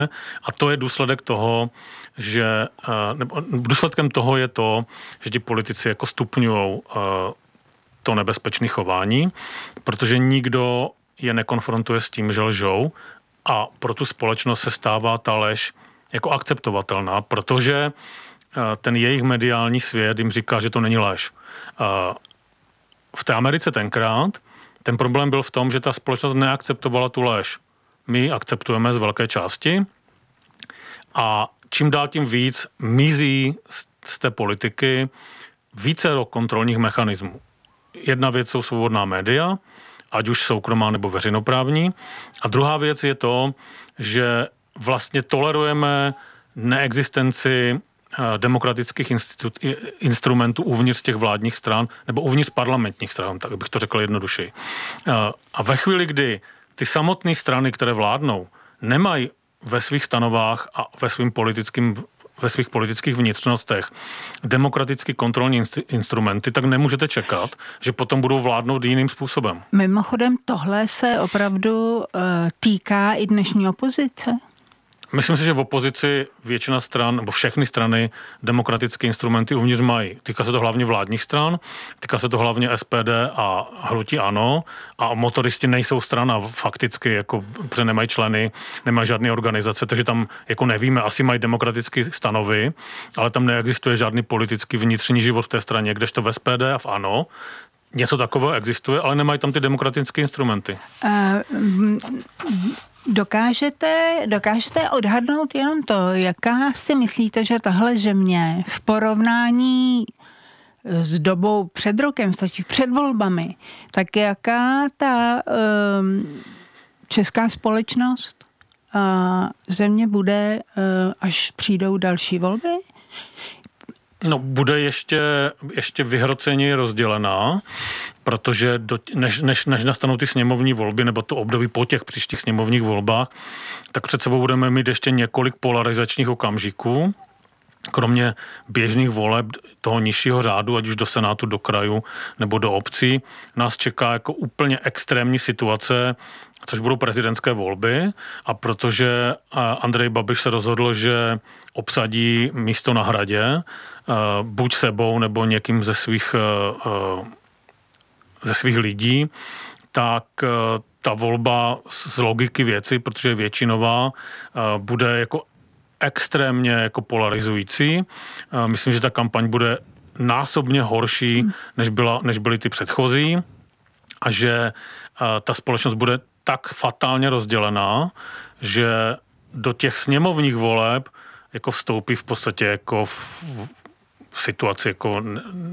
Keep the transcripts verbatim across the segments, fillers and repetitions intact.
A to je důsledek toho, že nebo důsledkem toho je to, že ti politici jako stupňujou to nebezpečné chování, protože nikdo je nekonfrontuje s tím, že lžou a pro tu společnost se stává ta lež jako akceptovatelná, protože ten jejich mediální svět jim říká, že to není lež. V té Americe tenkrát ten problém byl v tom, že ta společnost neakceptovala tu lež. My ji akceptujeme z velké části a čím dál tím víc mizí z té politiky více kontrolních mechanismů. Jedna věc jsou svobodná média, ať už soukromá nebo veřejnoprávní. A druhá věc je to, že vlastně tolerujeme neexistenci demokratických institut, instrumentů uvnitř těch vládních stran nebo uvnitř parlamentních stran, tak bych to řekl jednodušeji. A ve chvíli, kdy ty samotné strany, které vládnou, nemají ve svých stanovách a ve svým politickým ve svých politických vnitřnostech demokraticky kontrolní instru- instrumenty, tak nemůžete čekat, že potom budou vládnout jiným způsobem. Mimochodem tohle se opravdu uh, týká i dnešní opozice? Myslím si, že v opozici většina stran, nebo všechny strany demokratické instrumenty uvnitř mají. Týká se to hlavně vládních stran, týká se to hlavně S P D a hnutí ANO a motoristi nejsou strana fakticky, jako, protože nemají členy, nemají žádné organizace, takže tam jako nevíme, asi mají demokratické stanovy, ale tam neexistuje žádný politický vnitřní život v té straně, kdežto v S P D a v ANO něco takového existuje, ale nemají tam ty demokratické instrumenty. Uh, Dokážete, dokážete odhadnout jenom to, jaká si myslíte, že tahle země v porovnání s dobou před rokem, stačí před volbami, tak jaká ta um, česká společnost uh, země bude, uh, až přijdou další volby? No, bude ještě, ještě vyhroceně rozdělená, protože do, než, než, než nastanou ty sněmovní volby, nebo to období po těch příštích sněmovních volbách, tak před sebou budeme mít ještě několik polarizačních okamžiků, kromě běžných voleb toho nižšího řádu, ať už do Senátu, do krajů nebo do obcí, nás čeká jako úplně extrémní situace, což budou prezidentské volby, a protože Andrej Babiš se rozhodl, že obsadí místo na Hradě, buď sebou nebo někým ze svých, ze svých lidí, tak ta volba z logiky věci, protože je většinová, bude jako extrémně jako polarizující. Myslím, že ta kampaň bude násobně horší, než, byla, než byly ty předchozí, a že ta společnost bude tak fatálně rozdělená, že do těch sněmovních voleb jako vstoupí v podstatě jako v, v situaci jako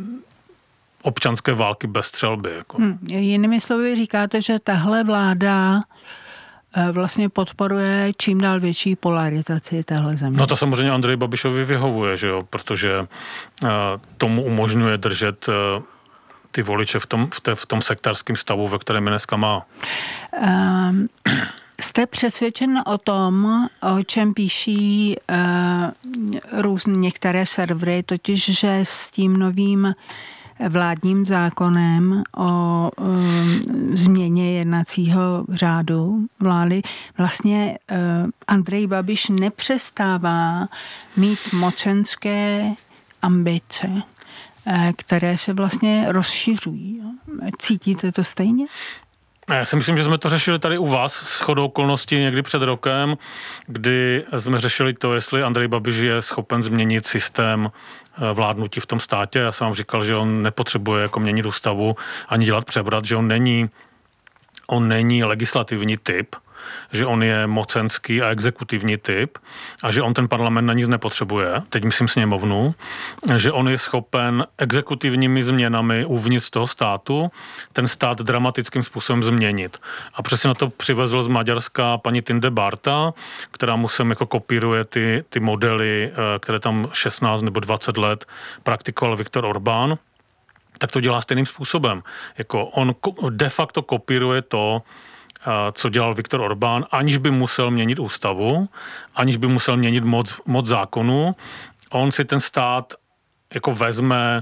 občanské války bez střelby. Jako. Hmm. Jinými slovy říkáte, že tahle vláda vlastně podporuje čím dál větší polarizaci téhle země. No to samozřejmě Andreji Babišovi vyhovuje, že jo, protože uh, tomu umožňuje držet uh, ty voliče v tom, v, té, v tom sektářském stavu, ve kterém je dneska má. Um, jste přesvědčen o tom, o čem píší uh, různé některé servery, totiž, že s tím novým vládním zákonem o um, změně jednacího řádu vlády vlastně uh, Andrej Babiš nepřestává mít mocenské ambice, uh, které se vlastně rozšiřují. Cítíte to stejně? Já si myslím, že jsme to řešili tady u vás shodou okolností někdy před rokem, kdy jsme řešili to, jestli Andrej Babiš je schopen změnit systém vládnutí v tom státě. Já jsem vám říkal, že on nepotřebuje jako měnit ústavu ani dělat převrat, že on není, on není legislativní typ, že on je mocenský a exekutivní typ a že on ten parlament na nic nepotřebuje, teď myslím sněmovnu, že on je schopen exekutivními změnami uvnitř toho státu ten stát dramatickým způsobem změnit. A přesně na to přivezl z Maďarska paní Tinde Bárta, která mu sem jako kopíruje ty, ty modely, které tam šestnáct nebo dvacet let praktikoval Viktor Orbán, tak to dělá stejným způsobem. Jako on de facto kopíruje to, co dělal Viktor Orbán, aniž by musel měnit ústavu, aniž by musel měnit moc, moc zákonů. On si ten stát jako vezme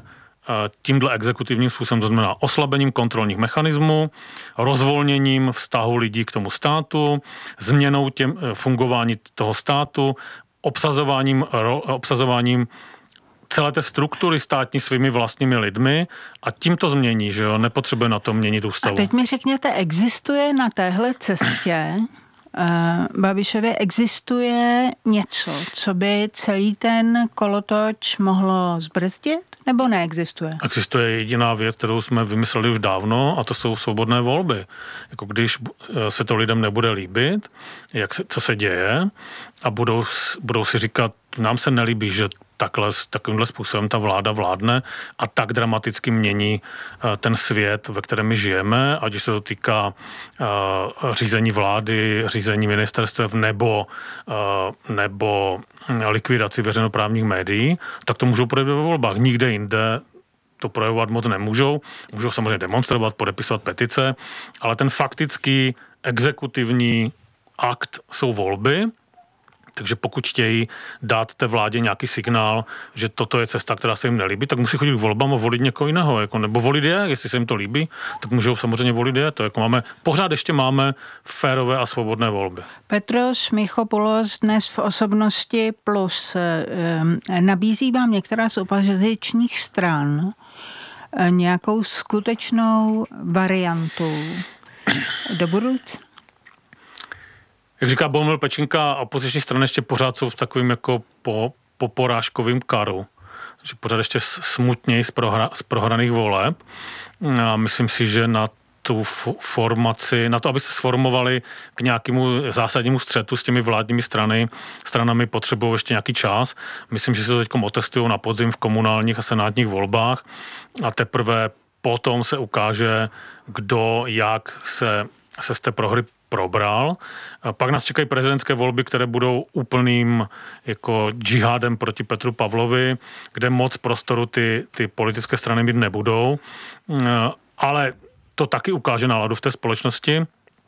tímhle exekutivním způsobem, to znamená oslabením kontrolních mechanismů, rozvolněním vztahu lidí k tomu státu, změnou těm, fungování toho státu, obsazováním, obsazováním celé té struktury státní svými vlastními lidmi a tím to změní, že jo, nepotřebuje na to měnit ústavu. A teď mi řekněte, existuje na téhle cestě uh, Babišově existuje něco, co by celý ten kolotoč mohlo zbrzdit, nebo neexistuje? Existuje jediná věc, kterou jsme vymysleli už dávno, a to jsou svobodné volby. Jako když se to lidem nebude líbit, jak se, co se děje, a budou, budou si říkat, nám se nelíbí, že takhle, takovýmhle způsobem ta vláda vládne a tak dramaticky mění ten svět, ve kterém my žijeme, ať se to týká uh, řízení vlády, řízení ministerstev nebo, uh, nebo likvidaci veřejnoprávních médií, tak to můžou projevit ve volbách. Nikde jinde to projevovat moc nemůžou. Můžou samozřejmě demonstrovat, podepisovat petice, ale ten faktický exekutivní akt jsou volby. Takže pokud chtějí dát té vládě nějaký signál, že toto je cesta, která se jim nelíbí, tak musí chodit k volbám a volit někoho jiného. Jako, nebo volit je, jestli se jim to líbí, tak můžou samozřejmě volit je. To jako máme, pořád ještě máme férové a svobodné volby. Petros Michopoulos dnes v Osobnosti plus nabízí vám některá z opozičních stran nějakou skutečnou variantu do budoucna? Jak říká Bohumil Pečinka, opoziční strany ještě pořád jsou v takovým jako po, po porážkovým karu. Že pořád ještě smutněji z, prohra, z prohraných voleb. A myslím si, že na tu formaci, na to, aby se sformovali k nějakému zásadnímu střetu s těmi vládními strany, stranami potřebují ještě nějaký čas. Myslím, že se to teď otestují na podzim v komunálních a senátních volbách a teprve potom se ukáže, kdo jak se, se z té prohry probral. Pak nás čekají prezidentské volby, které budou úplným jako džihádem proti Petru Pavlovi, kde moc prostoru ty, ty politické strany mít nebudou. Ale to taky ukáže náladu v té společnosti.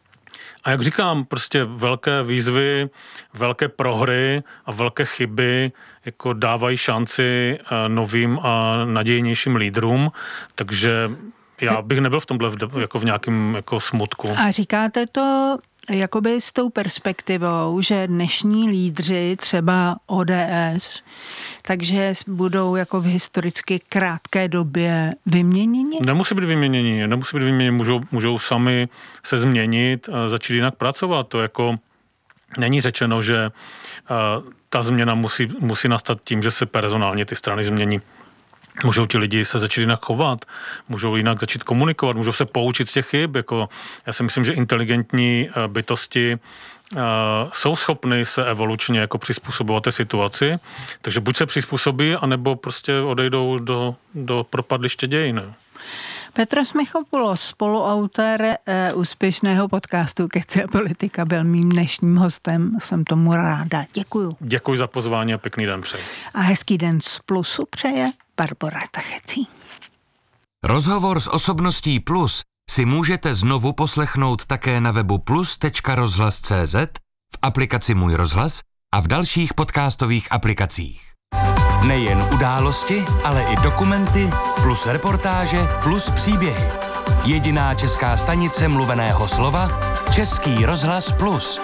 A jak říkám, prostě velké výzvy, velké prohry a velké chyby jako dávají šanci novým a nadějnějším lídrům, takže já bych nebyl v tomhle jako v nějakém jako smutku. A říkáte to jakoby s tou perspektivou, že dnešní lídři, třeba O D S, takže budou jako v historicky krátké době vyměněni? Nemusí být vyměněni, nemusí být vyměněni, můžou, můžou sami se změnit, začít jinak pracovat. To jako není řečeno, že uh, ta změna musí, musí nastat tím, že se personálně ty strany změní. Můžou ti lidi se začít jinak chovat, můžou jinak začít komunikovat, můžou se poučit z těch chyb. Jako, já si myslím, že inteligentní bytosti uh, jsou schopny se evolučně jako přizpůsobovat té situaci, takže buď se přizpůsobí, anebo prostě odejdou do, do propadliště dějin. Petros Michopoulos, spoluautor e, úspěšného podcastu Keci a politika, byl mým dnešním hostem. Jsem tomu ráda. Děkuju. Děkuji za pozvání a pěkný den přeji. A hezký den z Plusu přeje Barbora Tachecí. Rozhovor s Osobností Plus si můžete znovu poslechnout také na webu plus tečka rozhlas tečka cé zet, v aplikaci Můj rozhlas a v dalších podcastových aplikacích. Nejen události, ale i dokumenty, plus reportáže, plus příběhy. Jediná česká stanice mluveného slova, Český rozhlas Plus.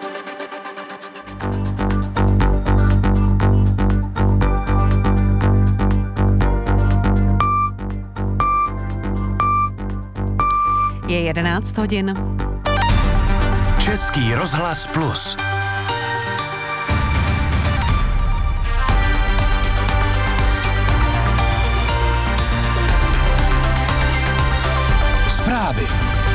Je jedenáct hodin. Český rozhlas Plus. Zprávy.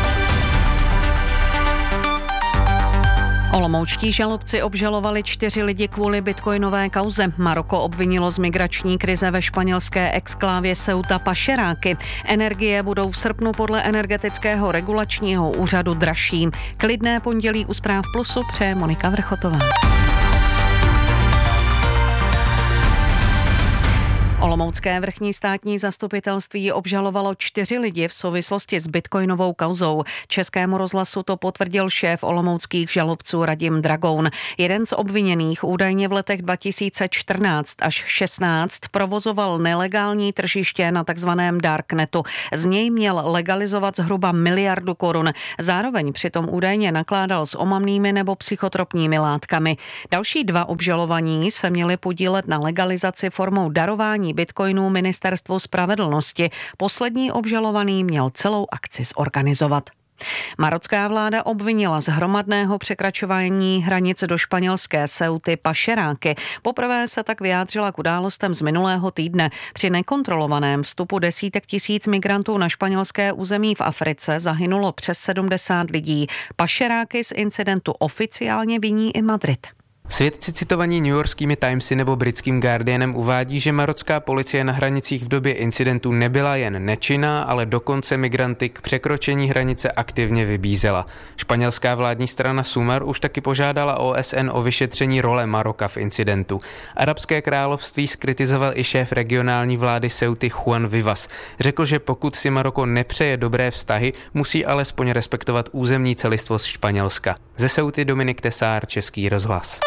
Olomoučtí žalobci obžalovali čtyři lidi kvůli bitcoinové kauze. Maroko obvinilo z migrační krize ve španělské exklávě Ceuta pašeráky. Energie budou v srpnu podle energetického regulačního úřadu dražší. Klidné pondělí u Zpráv Plusu přeje Monika Vrchotová. Olomoucké vrchní státní zastupitelství obžalovalo čtyři lidi v souvislosti s bitcoinovou kauzou. Českému rozhlasu to potvrdil šéf olomouckých žalobců Radim Dragoun. Jeden z obviněných údajně v letech dva tisíce čtrnáct až šestnáct provozoval nelegální tržiště na takzvaném darknetu. Z něj měl legalizovat zhruba miliardu korun. Zároveň přitom údajně nakládal s omamnými nebo psychotropními látkami. Další dva obžalovaní se měli podílet na legalizaci formou darování bitcoinů Ministerstvu spravedlnosti. Poslední obžalovaný měl celou akci zorganizovat. Marocká vláda obvinila z hromadného překračování hranic do španělské Ceuty pašeráky. Poprvé se tak vyjádřila k událostem z minulého týdne. Při nekontrolovaném vstupu desítek tisíc migrantů na španělské území v Africe zahynulo přes sedmdesát lidí. Pašeráky z incidentu oficiálně viní i Madrid. Svědci citovaní newyorskými Timesy nebo britským Guardianem uvádí, že marocká policie na hranicích v době incidentu nebyla jen nečinná, ale dokonce migranty k překročení hranice aktivně vybízela. Španělská vládní strana Sumar už taky požádala O S N o vyšetření role Maroka v incidentu. Arabské království zkritizoval i šéf regionální vlády Ceuty Juan Vivas. Řekl, že pokud si Maroko nepřeje dobré vztahy, musí alespoň respektovat územní celistvost Španělska. Ze Ceuty Dominik Tesár, Český rozhlas.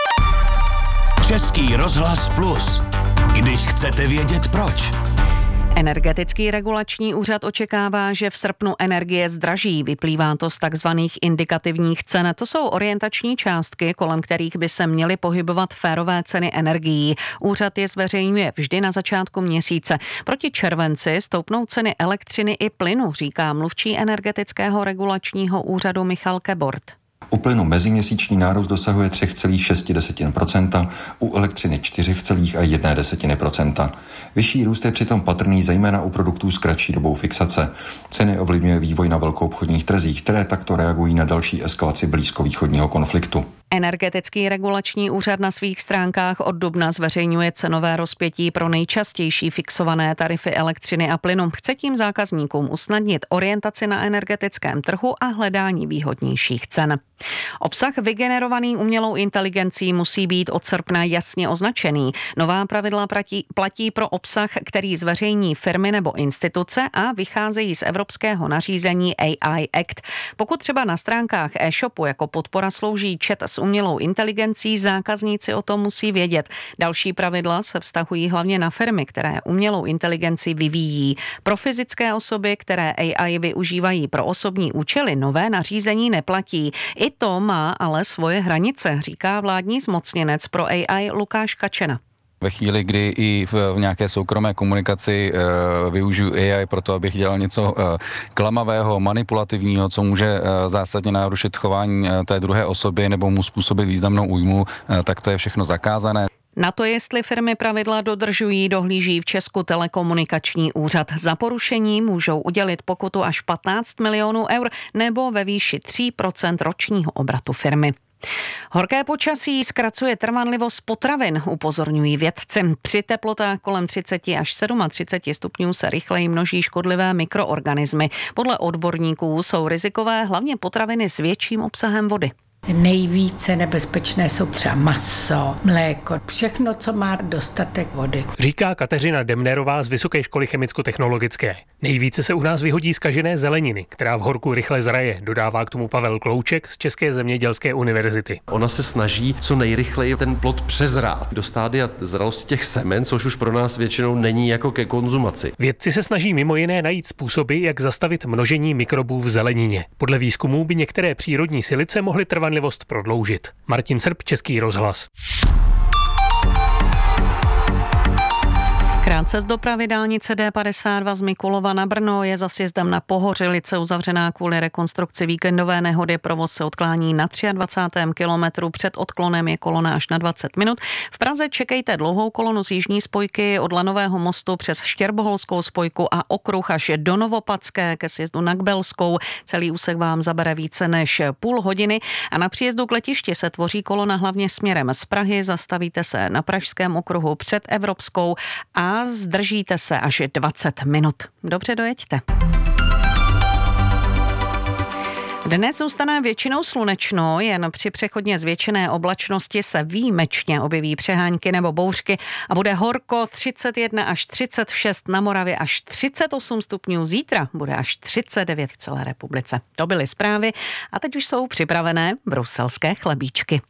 Český rozhlas Plus. Když chcete vědět proč. Energetický regulační úřad očekává, že v srpnu energie zdraží. Vyplývá to z takzvaných indikativních cen. To jsou orientační částky, kolem kterých by se měly pohybovat férové ceny energií. Úřad je zveřejňuje vždy na začátku měsíce. Proti červenci stoupnou ceny elektřiny i plynu, říká mluvčí energetického regulačního úřadu Michal Kebort. U plynu meziměsíční nárůst dosahuje tři celá šest procenta, u elektřiny čtyři celá jedna procenta. Vyšší růst je přitom patrný zejména u produktů s kratší dobou fixace. Ceny ovlivňuje vývoj na velkoobchodních trzích, které takto reagují na další eskalaci blízkovýchodního konfliktu. Energetický regulační úřad na svých stránkách od dubna zveřejňuje cenové rozpětí pro nejčastější fixované tarify elektřiny a plynu. Chce tím zákazníkům usnadnit orientaci na energetickém trhu a hledání výhodnějších cen. Obsah vygenerovaný umělou inteligencí musí být od srpna jasně označený. Nová pravidla platí, platí pro obsah, který zveřejní firmy nebo instituce a vycházejí z evropského nařízení A I Act. Pokud třeba na stránkách e-shopu jako podpora slouží chat s umělou inteligencí, zákazníci o tom musí vědět. Další pravidla se vztahují hlavně na firmy, které umělou inteligenci vyvíjí. Pro fyzické osoby, které A I využívají pro osobní účely, nové nařízení neplatí. I to má ale svoje hranice, říká vládní zmocněnec pro A I Lukáš Kačena. Ve chvíli, kdy i v, v nějaké soukromé komunikaci e, využiju A I pro to, abych dělal něco e, klamavého, manipulativního, co může e, zásadně narušit chování e, té druhé osoby nebo mu způsobit významnou újmu, e, tak to je všechno zakázané. Na to, jestli firmy pravidla dodržují, dohlíží v Česku telekomunikační úřad. Za porušení můžou udělit pokutu až patnáct milionů eur nebo ve výši tři procenta ročního obratu firmy. Horké počasí zkracuje trvanlivost potravin, upozorňují vědci. Při teplotách kolem třicet až třicet sedm stupňů se rychleji množí škodlivé mikroorganismy. Podle odborníků jsou rizikové hlavně potraviny s větším obsahem vody. Nejvíce nebezpečné jsou třeba maso, mléko, všechno, co má dostatek vody. Říká Kateřina Demnerová z Vysoké školy chemicko-technologické. Nejvíce se u nás vyhodí zkažené zeleniny, která v horku rychle zraje, dodává k tomu Pavel Klouček z České zemědělské univerzity. Ona se snaží co nejrychleji ten plod přezrát do stádia zralosti těch semen, což už pro nás většinou není jako ke konzumaci. Vědci se snaží mimo jiné najít způsoby, jak zastavit množení mikrobů v zelenině. Podle výzkumů by některé přírodní silice mohly trvanlivost prodloužit. Martin Srb, Český rozhlas. Krátce z dopravy dálnice D padesát dva z Mikulova na Brno je za sjezdem na Pohořelice uzavřená kvůli rekonstrukci víkendové nehody. Provoz se odklání na dvacátém třetím kilometru, před odklonem je kolona až na dvacet minut. V Praze čekejte dlouhou kolonu z jižní spojky od Lanového mostu přes Štěrboholskou spojku a okruh až do Novopadské ke sjezdu na Kbelskou. Celý úsek vám zabere více než půl hodiny a na příjezdu k letišti se tvoří kolona hlavně směrem z Prahy. Zastavíte se na Pražském okruhu před Evropskou a zdržíte se až dvacet minut. Dobře dojeďte. Dnes zůstane většinou slunečno, jen při přechodně zvětšené oblačnosti se výjimečně objeví přehánky nebo bouřky a bude horko, třicet jedna až třicet šest na Moravě, až třicet osm stupňů. Zítra bude až třicet devět v celé republice. To byly zprávy a teď už jsou připravené bruselské chlebíčky.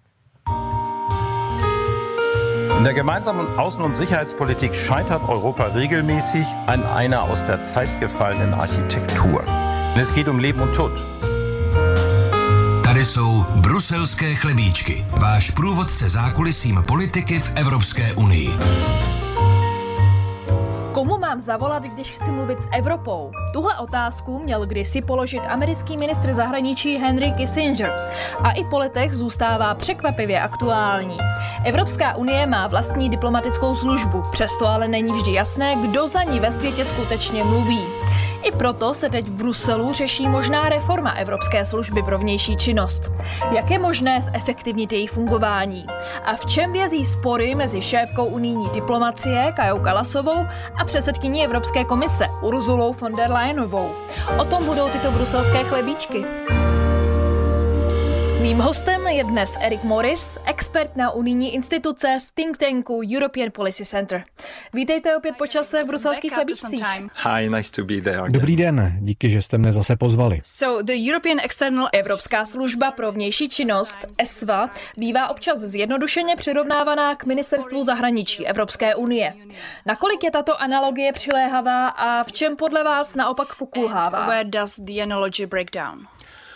In der gemeinsamen Außen- und Sicherheitspolitik scheitert Europa regelmäßig an einer aus der Zeit gefallenen Architektur. Es geht um Leben und Tod. Tady jsou bruselské chlebíčky, váš průvodce zákulisím politiky v Evropské unii. Komu mám zavolat, když chci mluvit s Evropou? Tuhle otázku měl kdysi položit americký ministr zahraničí Henry Kissinger. A i politik zůstává překvapivě aktuální. Evropská unie má vlastní diplomatickou službu, přesto ale není vždy jasné, kdo za ní ve světě skutečně mluví. I proto se teď v Bruselu řeší možná reforma Evropské služby pro vnější činnost. Jak je možné zefektivnit její fungování? A v čem vězí spory mezi šéfkou unijní diplomacie Kajou Kallasovou a předsedkyní Evropské komise Urzulou von der Leyenovou? O tom budou tyto bruselské chlebíčky. Mým hostem je dnes Eric Morris, expert na unijní instituce z think tanku European Policy Center. Vítejte opět po čase v bruselských chlebíčcích. Hi, nice to be there again. Dobrý den, díky, že jste mne zase pozvali. So, the European External Evropská služba pro vnější činnost, E S V A, bývá občas zjednodušeně přirovnávaná k ministerstvu zahraničí Evropské unie. Nakolik je tato analogie přiléhavá a v čem podle vás naopak pokulhává? Where does the analogy break down?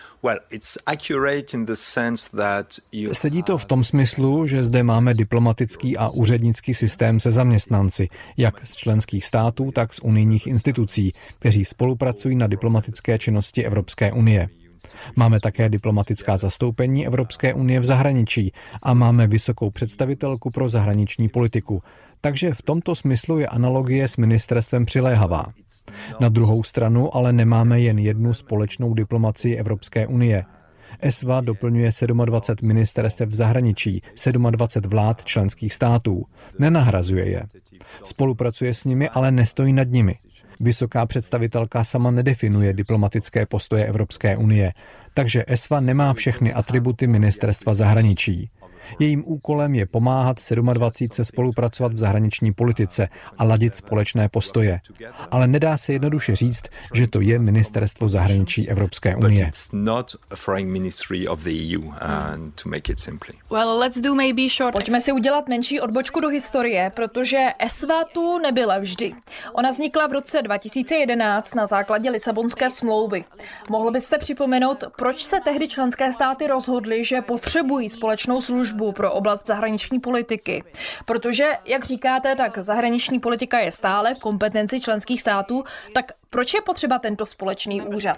Sedí to v tom smyslu, že zde máme diplomatický a úřednický systém se zaměstnanci, jak z členských států, tak z unijních institucí, kteří spolupracují na diplomatické činnosti Evropské unie. Máme také diplomatická zastoupení Evropské unie v zahraničí a máme vysokou představitelku pro zahraniční politiku. Takže v tomto smyslu je analogie s ministerstvem přiléhavá. Na druhou stranu ale nemáme jen jednu společnou diplomacii Evropské unie. E S V A doplňuje dvacet sedm ministerstev v zahraničí, dvacet sedm vlád členských států. Nenahrazuje je. Spolupracuje s nimi, ale nestojí nad nimi. Vysoká představitelka sama nedefinuje diplomatické postoje Evropské unie, takže E S V A nemá všechny atributy ministerstva zahraničí. Jejím úkolem je pomáhat dvacet sedm se spolupracovat v zahraniční politice a ladit společné postoje. Ale nedá se jednoduše říct, že to je ministerstvo zahraničí Evropské unie. Pojďme si udělat menší odbočku do historie, protože E S V A tu nebyla vždy. Ona vznikla v roce dva tisíce jedenáct na základě Lisabonské smlouvy. Mohl byste připomenout, proč se tehdy členské státy rozhodly, že potřebují společnou službu pro oblast zahraniční politiky. Protože, jak říkáte, tak zahraniční politika je stále v kompetenci členských států, tak proč je potřeba tento společný úřad?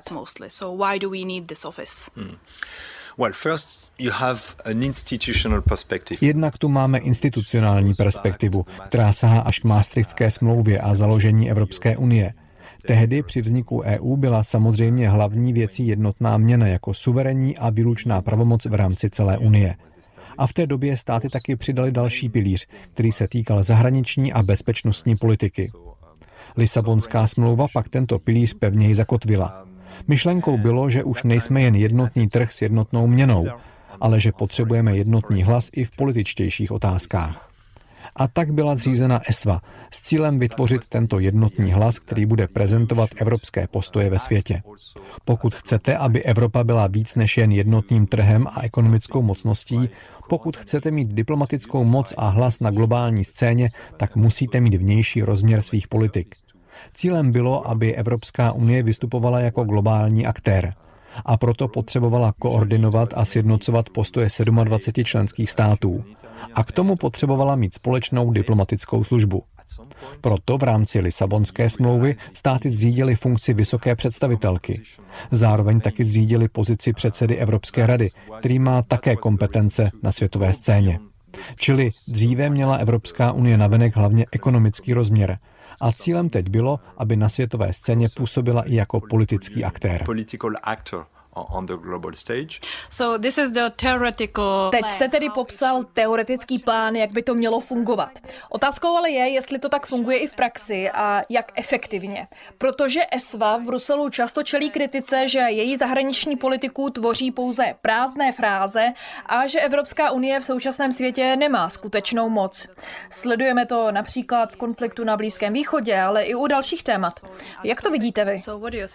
Jednak tu máme institucionální perspektivu, která sahá až k Maastrichtské smlouvě a založení Evropské unie. Tehdy při vzniku E U byla samozřejmě hlavní věcí jednotná měna jako suverénní a výlučná pravomoc v rámci celé unie. A v té době státy taky přidali další pilíř, který se týkal zahraniční a bezpečnostní politiky. Lisabonská smlouva pak tento pilíř pevněji zakotvila. Myšlenkou bylo, že už nejsme jen jednotný trh s jednotnou měnou, ale že potřebujeme jednotný hlas i v političtějších otázkách. A tak byla zřízena E S V A s cílem vytvořit tento jednotný hlas, který bude prezentovat evropské postoje ve světě. Pokud chcete, aby Evropa byla víc než jen jednotným trhem a ekonomickou mocností, pokud chcete mít diplomatickou moc a hlas na globální scéně, tak musíte mít vnější rozměr svých politik. Cílem bylo, aby Evropská unie vystupovala jako globální aktér. A proto potřebovala koordinovat a sjednocovat postoje dvacet sedm členských států. A k tomu potřebovala mít společnou diplomatickou službu. Proto v rámci Lisabonské smlouvy státy zřídily funkci vysoké představitelky. Zároveň taky zřídili pozici předsedy Evropské rady, který má také kompetence na světové scéně. Čili dříve měla Evropská unie navenek hlavně ekonomický rozměr. A cílem teď bylo, aby na světové scéně působila i jako politický aktér. on the global stage. So this is the theoretical Teď jste tedy popsal teoretický plán, jak by to mělo fungovat. Otázkou ale je, jestli to tak funguje i v praxi a jak efektivně. Protože E S V A v Bruselu často čelí kritice, že její zahraniční politiku tvoří pouze prázdné fráze a že Evropská unie v současném světě nemá skutečnou moc. Sledujeme to například v konfliktu na Blízkém východě, ale i u dalších témat. Jak to vidíte vy?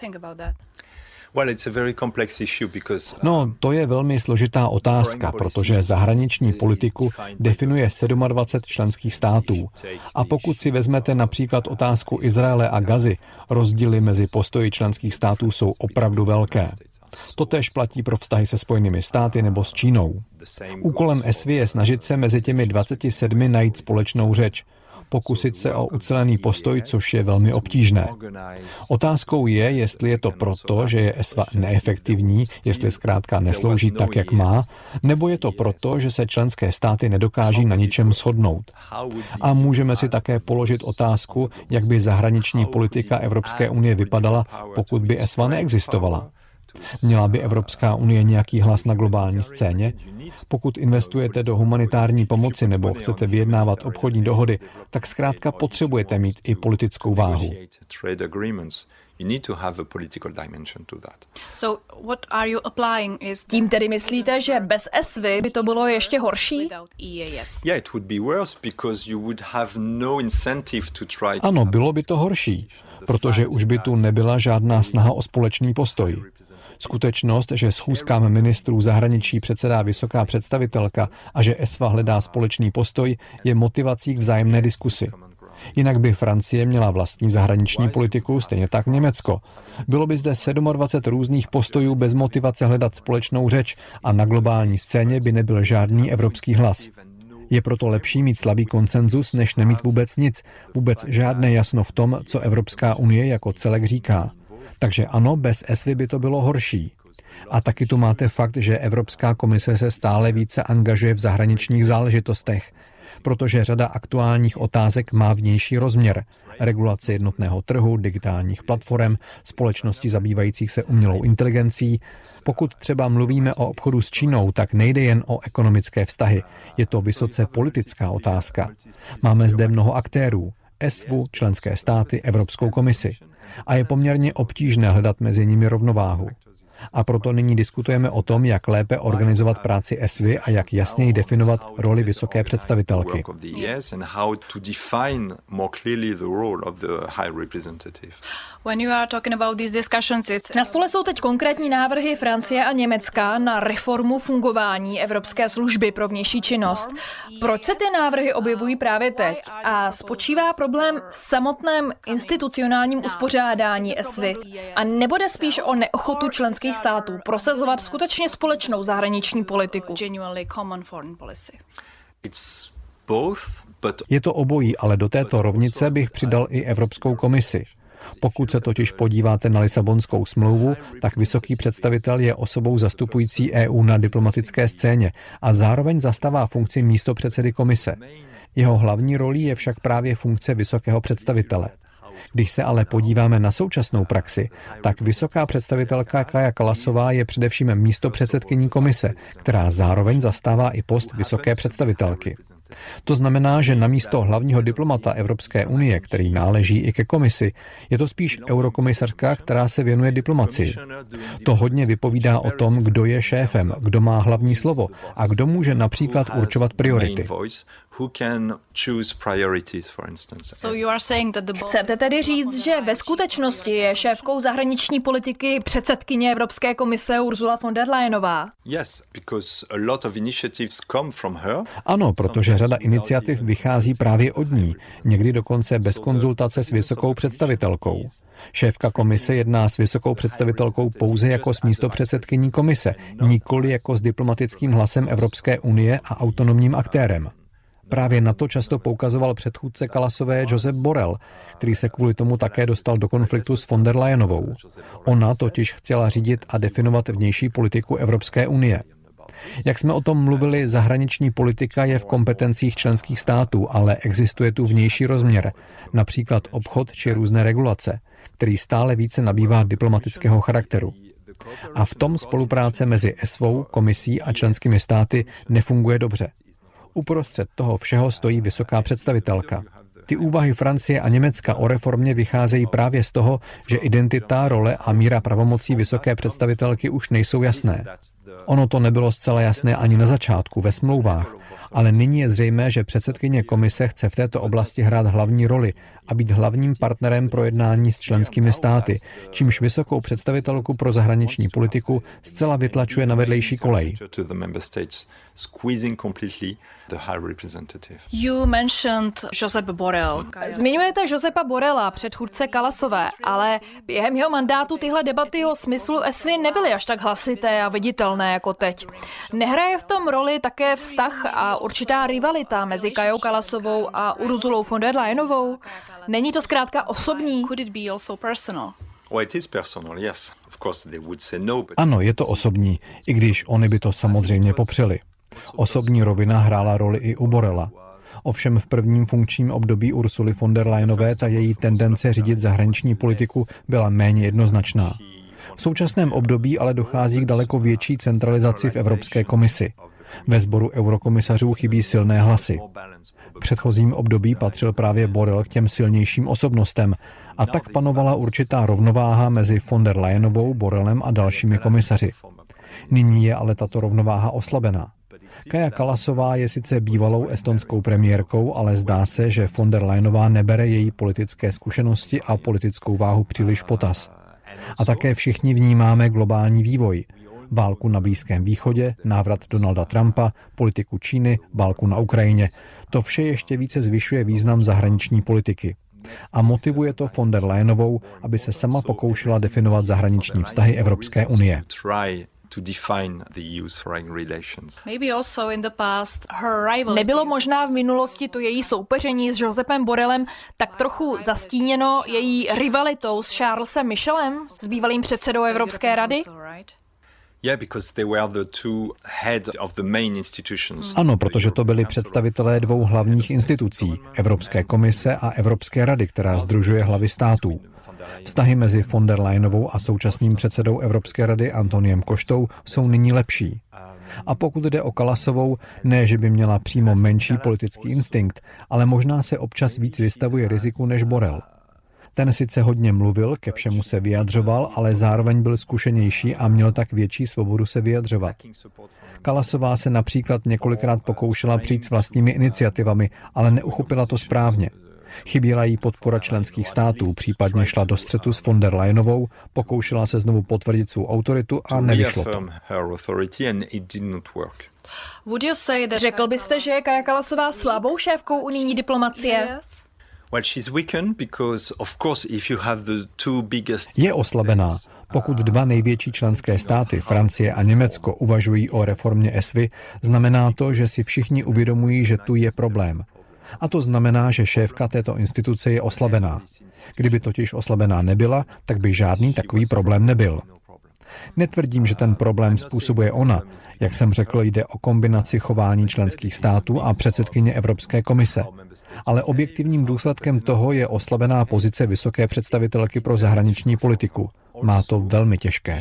No, to je velmi složitá otázka, protože zahraniční politiku definuje dvacet sedm členských států. A pokud si vezmete například otázku Izraele a Gazy, rozdíly mezi postoji členských států jsou opravdu velké. Totéž platí pro vztahy se Spojenými státy nebo s Čínou. Úkolem E S V I je snažit se mezi těmi dvaceti sedmi najít společnou řeč, pokusit se o ucelený postoj, což je velmi obtížné. Otázkou je, jestli je to proto, že je E S V A neefektivní, jestli zkrátka neslouží tak, jak má, nebo je to proto, že se členské státy nedokáží na ničem shodnout. A můžeme si také položit otázku, jak by zahraniční politika Evropské unie vypadala, pokud by E S V A neexistovala. Měla by Evropská unie nějaký hlas na globální scéně? Pokud investujete do humanitární pomoci nebo chcete vyjednávat obchodní dohody, tak zkrátka potřebujete mít i politickou váhu. Tím tedy myslíte, že bez E S V I by to bylo ještě horší? Ano, bylo by to horší, protože už by tu nebyla žádná snaha o společný postoj. Skutečnost, že schůzkám ministrů zahraničí předsedá vysoká představitelka a že E S V A hledá společný postoj, je motivací k vzájemné diskusi. Jinak by Francie měla vlastní zahraniční politiku, stejně tak Německo. Bylo by zde dvacet sedm různých postojů bez motivace hledat společnou řeč a na globální scéně by nebyl žádný evropský hlas. Je proto lepší mít slabý konsenzus, než nemít vůbec nic, vůbec žádné jasno v tom, co Evropská unie jako celek říká. Takže ano, bez E S V I by to bylo horší. A taky tu máte fakt, že Evropská komise se stále více angažuje v zahraničních záležitostech, protože řada aktuálních otázek má vnější rozměr. Regulace jednotného trhu, digitálních platform, společností zabývajících se umělou inteligencí. Pokud třeba mluvíme o obchodu s Čínou, tak nejde jen o ekonomické vztahy. Je to vysoce politická otázka. Máme zde mnoho aktérů. E S V U, členské státy, Evropskou komisi. A je poměrně obtížné hledat mezi nimi rovnováhu. A proto nyní diskutujeme o tom, jak lépe organizovat práci E S V I a jak jasněji definovat roli vysoké představitelky. Na stole jsou teď konkrétní návrhy Francie a Německa na reformu fungování Evropské služby pro vnější činnost. Proč se ty návrhy objevují právě teď? A spočívá problém v samotném institucionálním uspořádání E S V I? A nebude spíš o neochotu členských států prosazovat skutečně společnou zahraniční politiku? Je to obojí, ale do této rovnice bych přidal i Evropskou komisi. Pokud se totiž podíváte na Lisabonskou smlouvu, tak vysoký představitel je osobou zastupující E U na diplomatické scéně a zároveň zastává funkci místopředsedy komise. Jeho hlavní rolí je však právě funkce vysokého představitele. Když se ale podíváme na současnou praxi, tak vysoká představitelka Kaja Kallasová je především místopředsedkyní komise, která zároveň zastává i post vysoké představitelky. To znamená, že namísto hlavního diplomata Evropské unie, který náleží i ke komisi, je to spíš eurokomisařka, která se věnuje diplomacii. To hodně vypovídá o tom, kdo je šéfem, kdo má hlavní slovo a kdo může například určovat priority. Chcete tedy říct, že ve skutečnosti je šéfkou zahraniční politiky předsedkyně Evropské komise Ursula von der Leyenová? Ano, protože řada iniciativ vychází právě od ní, někdy dokonce bez konzultace s vysokou představitelkou. Šéfka komise jedná s vysokou představitelkou pouze jako s místopředsedkyní komise, nikoli jako s diplomatickým hlasem Evropské unie a autonomním aktérem. Právě na to často poukazoval předchůdce Kallasové Josep Borrell, který se kvůli tomu také dostal do konfliktu s von der Leyenovou. Ona totiž chtěla řídit a definovat vnější politiku Evropské unie. Jak jsme o tom mluvili, zahraniční politika je v kompetencích členských států, ale existuje tu vnější rozměr, například obchod či různé regulace, který stále více nabývá diplomatického charakteru. A v tom spolupráce mezi E S V O, komisí a členskými státy nefunguje dobře. Uprostřed toho všeho stojí vysoká představitelka. Ty úvahy Francie a Německa o reformě vycházejí právě z toho, že identita, role a míra pravomocí vysoké představitelky už nejsou jasné. Ono to nebylo zcela jasné ani na začátku ve smlouvách, ale nyní je zřejmé, že předsedkyně komise chce v této oblasti hrát hlavní roli a být hlavním partnerem pro jednání s členskými státy, čímž vysokou představitelku pro zahraniční politiku zcela vytlačuje na vedlejší kolej. You mentioned Josep Borrell. Zmiňujete Josepa Borrella, předchůdce Kalasové, ale během jeho mandátu tyhle debaty o smyslu E S V I nebyly až tak hlasité a viditelné jako teď. Nehraje v tom roli také vztah a určitá rivalita mezi Kajou Kalasovou a Urzulou von der Leyenovou? Není to zkrátka osobní? Could it be also personal? Ano, je to osobní, i když oni by to samozřejmě popřeli. Osobní rovina hrála roli i u Borrella. Ovšem v prvním funkčním období Ursuly von der Leyenové ta její tendence řídit zahraniční politiku byla méně jednoznačná. V současném období ale dochází k daleko větší centralizaci v Evropské komisi. Ve sboru eurokomisařů chybí silné hlasy. V předchozím období patřil právě Borrell k těm silnějším osobnostem a tak panovala určitá rovnováha mezi von der Leyenovou, Borrellem a dalšími komisaři. Nyní je ale tato rovnováha oslabená. Kaja Kallasová je sice bývalou estonskou premiérkou, ale zdá se, že von der Leyenová nebere její politické zkušenosti a politickou váhu příliš potaz. A také všichni vnímáme globální vývoj. Válku na Blízkém východě, návrat Donalda Trumpa, politiku Číny, válku na Ukrajině. To vše ještě více zvyšuje význam zahraniční politiky. A motivuje to von der Leyenovou, aby se sama pokoušela definovat zahraniční vztahy Evropské unie. Nebylo možná v minulosti to její soupeření s Josepem Borrellem tak trochu zastíněno její rivalitou s Charlesem Michelem, s bývalým předsedou Evropské rady? Ano, protože to byli představitelé dvou hlavních institucí, Evropské komise a Evropské rady, která sdružuje hlavy států. Vztahy mezi von der Leyenovou a současným předsedou Evropské rady Antoniem Koštou jsou nyní lepší. A pokud jde o Kallasovou, ne, že by měla přímo menší politický instinkt, ale možná se občas víc vystavuje riziku než Borrell. Ten sice hodně mluvil, ke všemu se vyjadřoval, ale zároveň byl zkušenější a měl tak větší svobodu se vyjadřovat. Kallasová se například několikrát pokoušela přijít s vlastními iniciativami, ale neuchopila to správně. Chyběla jí podpora členských států, případně šla do střetu s von der Leyenovou, pokoušela se znovu potvrdit svou autoritu a nevyšlo to. Řekl byste, že je Kaja Kallasová slabou šéfkou unijní diplomacie? Je oslabená. Pokud dva největší členské státy, Francie a Německo, uvažují o reformě E S V I, znamená to, že si všichni uvědomují, že tu je problém. A to znamená, že šéfka této instituce je oslabená. Kdyby totiž oslabená nebyla, tak by žádný takový problém nebyl. Netvrdím, že ten problém způsobuje ona. Jak jsem řekl, jde o kombinaci chování členských států a předsedkyně Evropské komise. Ale objektivním důsledkem toho je oslabená pozice vysoké představitelky pro zahraniční politiku. Má to velmi těžké.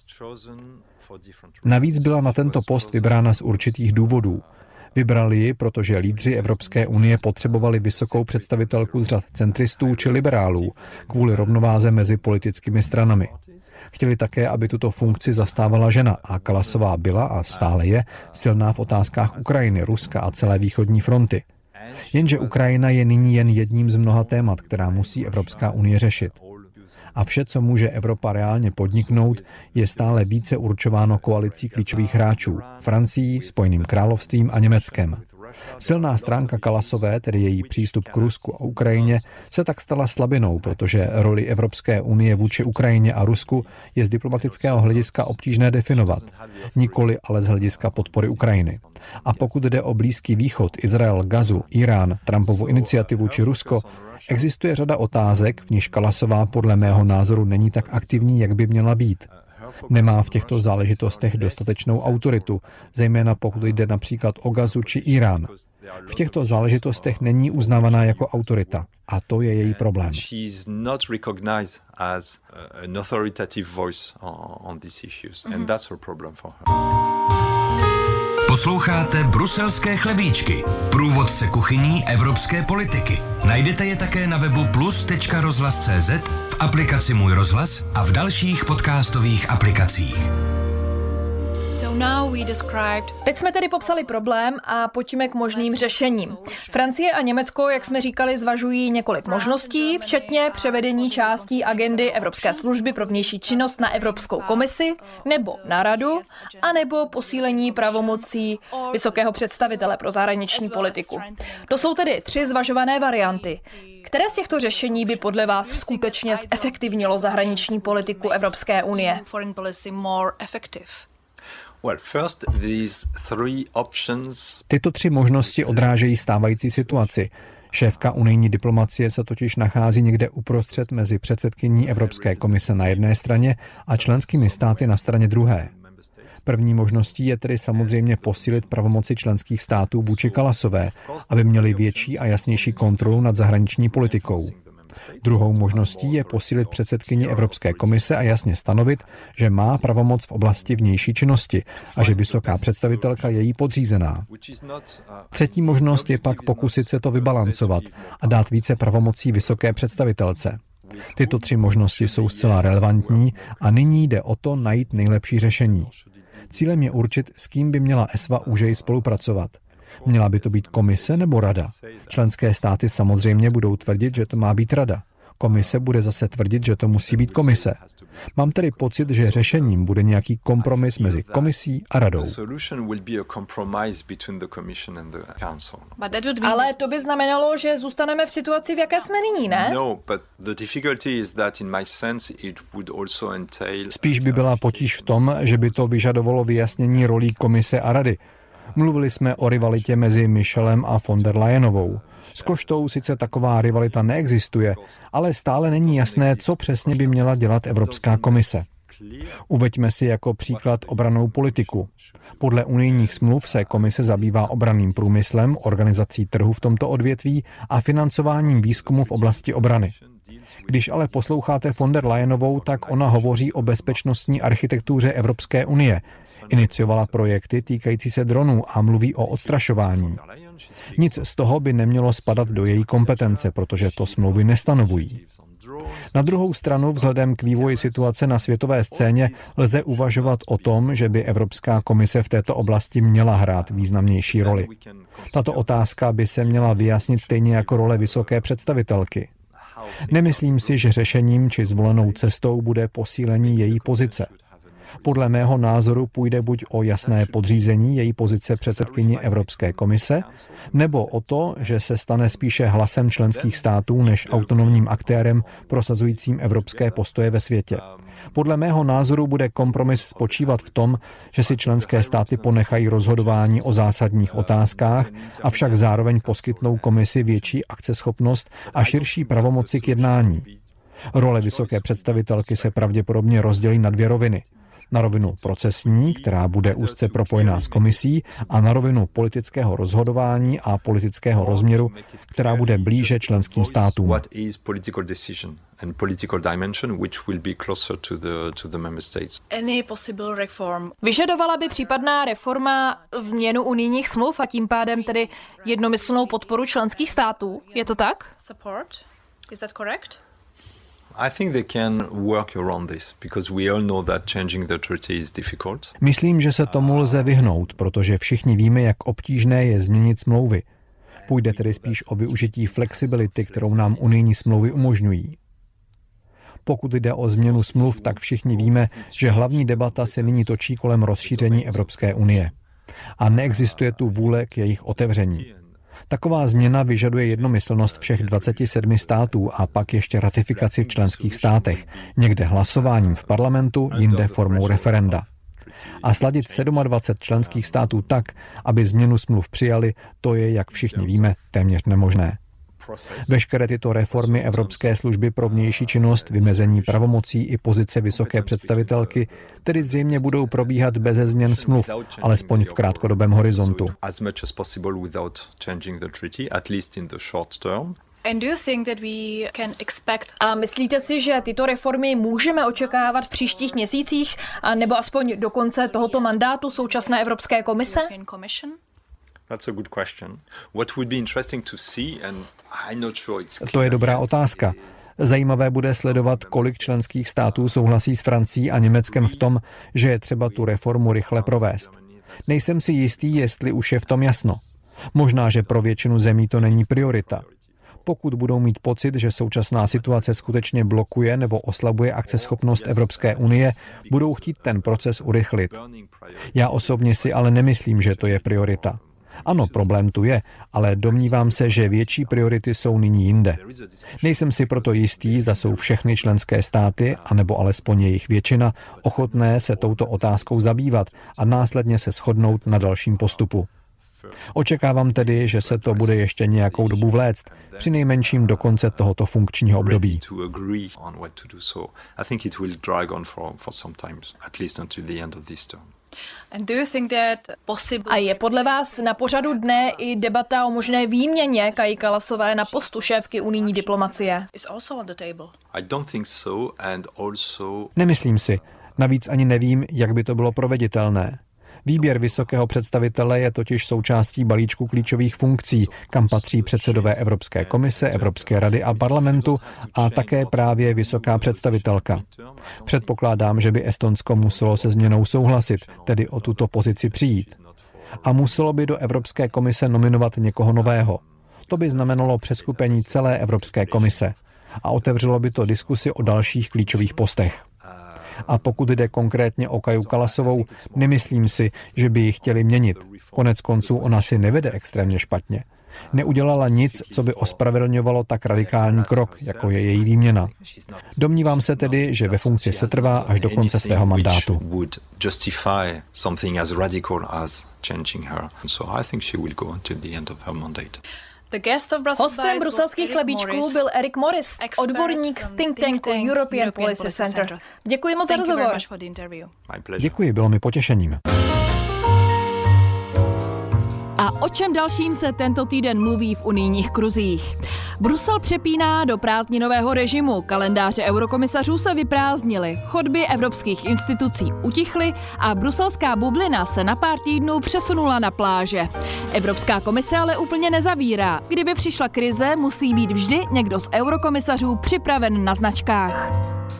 Navíc byla na tento post vybrána z určitých důvodů. Vybrali ji, protože lídři Evropské unie potřebovali vysokou představitelku z řad centristů či liberálů kvůli rovnováze mezi politickými stranami. Chtěli také, aby tuto funkci zastávala žena a Kallasová byla a stále je silná v otázkách Ukrajiny, Ruska a celé východní fronty. Jenže Ukrajina je nyní jen jedním z mnoha témat, která musí Evropská unie řešit. A vše, co může Evropa reálně podniknout, je stále více určováno koalicí klíčových hráčů, Francií, Spojeným královstvím a Německem. Silná stránka Kallasové, tedy její přístup k Rusku a Ukrajině, se tak stala slabinou, protože roli Evropské unie vůči Ukrajině a Rusku je z diplomatického hlediska obtížné definovat, nikoli ale z hlediska podpory Ukrajiny. A pokud jde o Blízký východ, Izrael, Gazu, Irán, Trumpovu iniciativu či Rusko, existuje řada otázek, v níž Kallasová podle mého názoru není tak aktivní, jak by měla být. Nemá v těchto záležitostech dostatečnou autoritu, zejména pokud jde například o Gazu či Irán. V těchto záležitostech není uznávaná jako autorita a to je její problém. Posloucháte Bruselské chlebíčky, průvodce kuchyní evropské politiky. Najdete je také na webu plus tečka rozhlas tečka cé zet, v aplikaci Můj rozhlas a v dalších podcastových aplikacích. Teď jsme tedy popsali problém a pojďme k možným řešením. Francie a Německo, jak jsme říkali, zvažují několik možností, včetně převedení částí agendy Evropské služby pro vnější činnost na Evropskou komisi nebo na Radu, anebo posílení pravomocí vysokého představitele pro zahraniční politiku. To jsou tedy tři zvažované varianty. Které z těchto řešení by podle vás skutečně zefektivnilo zahraniční politiku Evropské unie? Tyto tři možnosti odrážejí stávající situaci. Šéfka unijní diplomacie se totiž nachází někde uprostřed mezi předsedkyní Evropské komise na jedné straně a členskými státy na straně druhé. První možností je tedy samozřejmě posílit pravomoci členských států vůči Kallasové, aby měli větší a jasnější kontrolu nad zahraniční politikou. Druhou možností je posílit předsedkyni Evropské komise a jasně stanovit, že má pravomoc v oblasti vnější činnosti a že vysoká představitelka je jí podřízená. Třetí možnost je pak pokusit se to vybalancovat a dát více pravomocí vysoké představitelce. Tyto tři možnosti jsou zcela relevantní a nyní jde o to najít nejlepší řešení. Cílem je určit, s kým by měla E S V A úžeji spolupracovat. Měla by to být komise nebo rada? Členské státy samozřejmě budou tvrdit, že to má být rada. Komise bude zase tvrdit, že to musí být komise. Mám tedy pocit, že řešením bude nějaký kompromis mezi komisí a radou. Ale to by znamenalo, že zůstaneme v situaci, v jaké jsme nyní, ne? Spíš by byla potíž v tom, že by to vyžadovalo vyjasnění rolí komise a rady. Mluvili jsme o rivalitě mezi Michelem a von der Leyenovou. S Koštou sice taková rivalita neexistuje, ale stále není jasné, co přesně by měla dělat Evropská komise. Uveďme si jako příklad obrannou politiku. Podle unijních smluv se komise zabývá obranným průmyslem, organizací trhu v tomto odvětví a financováním výzkumu v oblasti obrany. Když ale posloucháte von der Leyenovou, tak ona hovoří o bezpečnostní architektuře Evropské unie. Iniciovala projekty týkající se dronů a mluví o odstrašování. Nic z toho by nemělo spadat do její kompetence, protože to smlouvy nestanovují. Na druhou stranu, vzhledem k vývoji situace na světové scéně, lze uvažovat o tom, že by Evropská komise v této oblasti měla hrát významnější roli. Tato otázka by se měla vyjasnit stejně jako role vysoké představitelky. Nemyslím si, že řešením či zvolenou cestou bude posílení její pozice. Podle mého názoru půjde buď o jasné podřízení její pozice předsedkyni Evropské komise, nebo o to, že se stane spíše hlasem členských států než autonomním aktérem prosazujícím evropské postoje ve světě. Podle mého názoru bude kompromis spočívat v tom, že si členské státy ponechají rozhodování o zásadních otázkách, avšak zároveň poskytnou komisi větší akceschopnost a širší pravomoci k jednání. Role vysoké představitelky se pravděpodobně rozdělí na dvě roviny. Na rovinu procesní, která bude úzce propojená s komisí, a na rovinu politického rozhodování a politického rozměru, která bude blíže členským státům. Vyžadovala by případná reforma změnu unijních smluv a tím pádem tedy jednomyslnou podporu členských států? Je to tak? Is that correct? Myslím, že se tomu lze vyhnout, protože všichni víme, jak obtížné je změnit smlouvy. Půjde tedy spíš o využití flexibility, kterou nám unijní smlouvy umožňují. Pokud jde o změnu smluv, tak všichni víme, že hlavní debata se nyní točí kolem rozšíření Evropské unie. A neexistuje tu vůle k jejich otevření. Taková změna vyžaduje jednomyslnost všech dvaceti sedmi států a pak ještě ratifikaci v členských státech, někde hlasováním v parlamentu, jinde formou referenda. A sladit dvacet sedm členských států tak, aby změnu smluv přijali, to je, jak všichni víme, téměř nemožné. Veškeré tyto reformy Evropské služby pro vnější činnost, vymezení pravomocí i pozice vysoké představitelky tedy zřejmě budou probíhat beze změn smluv, alespoň v krátkodobém horizontu. A myslíte si, že tyto reformy můžeme očekávat v příštích měsících, a nebo aspoň do konce tohoto mandátu současné Evropské komise? To je dobrá otázka. Zajímavé bude sledovat, kolik členských států souhlasí s Francií a Německem v tom, že je třeba tu reformu rychle provést. Nejsem si jistý, jestli už je v tom jasno. Možná, že pro většinu zemí to není priorita. Pokud budou mít pocit, že současná situace skutečně blokuje nebo oslabuje akceschopnost Evropské unie, budou chtít ten proces urychlit. Já osobně si ale nemyslím, že to je priorita. Ano, problém tu je, ale domnívám se, že větší priority jsou nyní jinde. Nejsem si proto jistý, zda jsou všechny členské státy, anebo alespoň jejich většina, ochotné se touto otázkou zabývat a následně se shodnout na dalším postupu. Očekávám tedy, že se to bude ještě nějakou dobu vléct, přinejmenším do konce tohoto funkčního období. A je podle vás na pořadu dne i debata o možné výměně Kaji Kallasové na postu šéfky unijní diplomacie? Nemyslím si. Navíc ani nevím, jak by to bylo proveditelné. Výběr vysokého představitele je totiž součástí balíčku klíčových funkcí, kam patří předsedové Evropské komise, Evropské rady a parlamentu a také právě vysoká představitelka. Předpokládám, že by Estonsko muselo se změnou souhlasit, tedy o tuto pozici přijít. A muselo by do Evropské komise nominovat někoho nového. To by znamenalo přeskupení celé Evropské komise a otevřelo by to diskusi o dalších klíčových postech. A pokud jde konkrétně o Kaju Kallasovou, nemyslím si, že by ji chtěli měnit. Konec konců ona si nevede extrémně špatně. Neudělala nic, co by ospravedlňovalo tak radikální krok, jako je její výměna. Domnívám se tedy, že ve funkci setrvá až do konce svého mandátu. Hostem bruselských chlebíčků byl Eric Morris, odborník z think tanku European Policy Center. Děkuji moc za rozhovor. Děkuji, bylo mi potěšením. A o čem dalším se tento týden mluví v unijních kruzích? Brusel přepíná do prázdninového režimu, kalendáře eurokomisařů se vyprázdnily, chodby evropských institucí utichly a bruselská bublina se na pár týdnů přesunula na pláže. Evropská komise ale úplně nezavírá. Kdyby přišla krize, musí být vždy někdo z eurokomisařů připraven na značkách.